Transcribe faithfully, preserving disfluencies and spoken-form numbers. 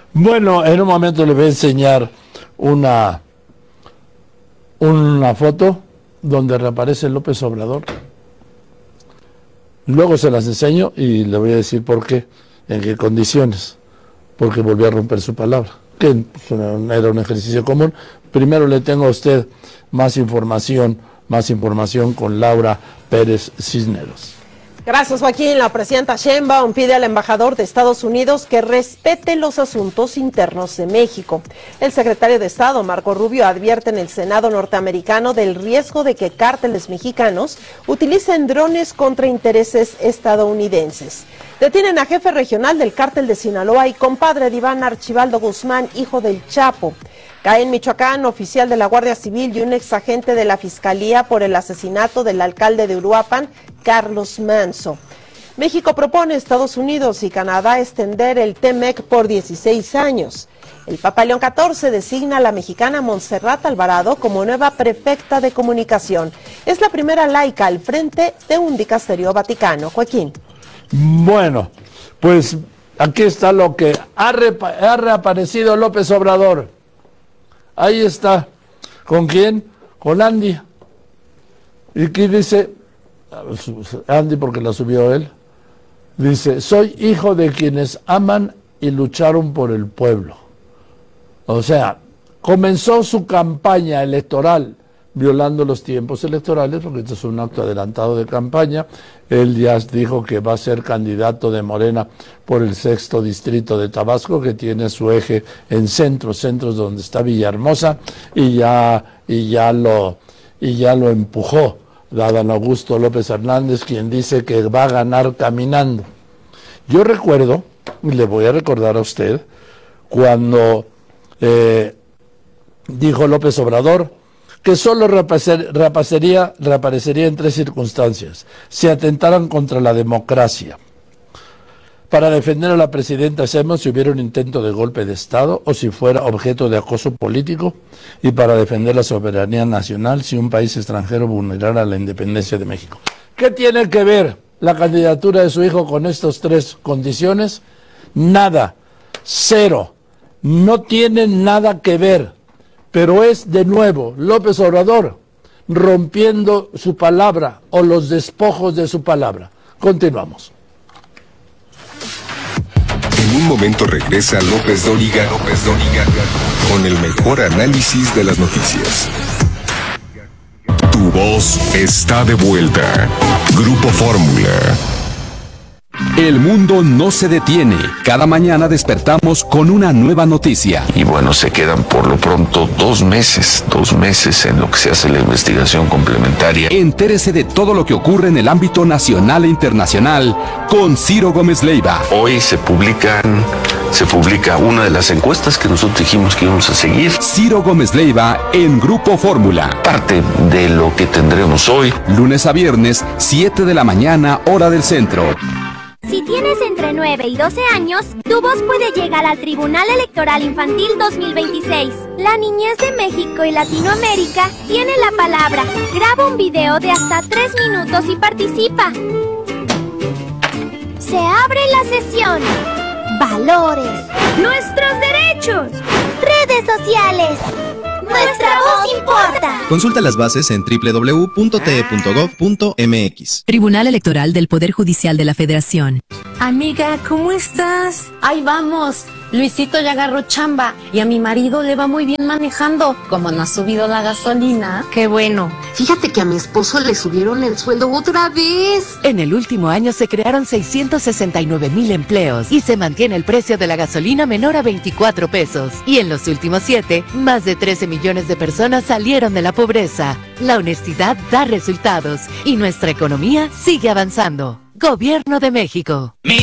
Bueno, en un momento les voy a enseñar una, una foto donde reaparece López Obrador. Luego se las enseño y le voy a decir por qué, en qué condiciones, porque volvió a romper su palabra, que era un ejercicio común. Primero le tengo a usted más información, más información con Laura Pérez Cisneros. Gracias, Joaquín. La presidenta Sheinbaum pide al embajador de Estados Unidos que respete los asuntos internos de México. El secretario de Estado, Marco Rubio, advierte en el Senado norteamericano del riesgo de que cárteles mexicanos utilicen drones contra intereses estadounidenses. Detienen a jefe regional del cártel de Sinaloa y compadre de Iván Archibaldo Guzmán, hijo del Chapo. Cae en Michoacán oficial de la Guardia Civil y un exagente de la Fiscalía por el asesinato del alcalde de Uruapan, Carlos Manso. México propone a Estados Unidos y Canadá extender el T M E C por dieciséis años. El Papa León catorce designa a la mexicana Montserrat Alvarado como nueva prefecta de comunicación. Es la primera laica al frente de un dicasterio vaticano. Joaquín. Bueno, pues aquí está lo que ha, repa- ha reaparecido López Obrador. Ahí está. ¿Con quién? Con Andy. Y aquí dice, Andy porque la subió él, dice, soy hijo de quienes aman y lucharon por el pueblo. O sea, comenzó su campaña electoral violando los tiempos electorales, porque esto es un acto adelantado de campaña. Él ya dijo que va a ser candidato de Morena por el sexto distrito de Tabasco, que tiene su eje en centros, centros donde está Villahermosa, y ya, y ya lo, y ya lo empujó Adán Augusto López Hernández, quien dice que va a ganar caminando. Yo recuerdo, y le voy a recordar a usted, cuando eh, dijo López Obrador que solo reaparecer, reaparecería, reaparecería en tres circunstancias: si atentaran contra la democracia, para defender a la presidenta Sheinbaum si hubiera un intento de golpe de Estado o si fuera objeto de acoso político, y para defender la soberanía nacional si un país extranjero vulnerara la independencia de México. ¿Qué tiene que ver la candidatura de su hijo con estas tres condiciones? Nada, cero, no tiene nada que ver. Pero es de nuevo López Obrador rompiendo su palabra o los despojos de su palabra. Continuamos. En un momento regresa López Dóriga, López Dóriga, con el mejor análisis de las noticias. Tu voz está de vuelta. Grupo Fórmula. El mundo no se detiene. Cada mañana despertamos con una nueva noticia. Y bueno, se quedan por lo pronto dos meses, dos meses en lo que se hace la investigación complementaria. Entérese de todo lo que ocurre en el ámbito nacional e internacional con Ciro Gómez Leiva. Hoy se publican, se publica una de las encuestas que nosotros dijimos que íbamos a seguir. Ciro Gómez Leiva en Grupo Fórmula. Parte de lo que tendremos hoy. Lunes a viernes, siete de la mañana, hora del centro. Si tienes entre nueve y doce años, tu voz puede llegar al Tribunal Electoral Infantil dos mil veintiséis. La niñez de México y Latinoamérica tiene la palabra. Graba un video de hasta tres minutos y participa. Se abre la sesión. Valores. Nuestros derechos. Redes sociales. Nuestra voz importa. Consulta las bases en doble u doble u doble u punto t e punto gov punto m x. Tribunal Electoral del Poder Judicial de la Federación. Amiga, ¿cómo estás? Ahí vamos. Luisito ya agarró chamba y a mi marido le va muy bien manejando. Como no ha subido la gasolina. Qué bueno. Fíjate que a mi esposo le subieron el sueldo otra vez. En el último año se crearon seiscientos sesenta y nueve mil empleos y se mantiene el precio de la gasolina menor a veinticuatro pesos. Y en los últimos siete, más de trece millones de personas salieron de la pobreza. La honestidad da resultados y nuestra economía sigue avanzando. Gobierno de México.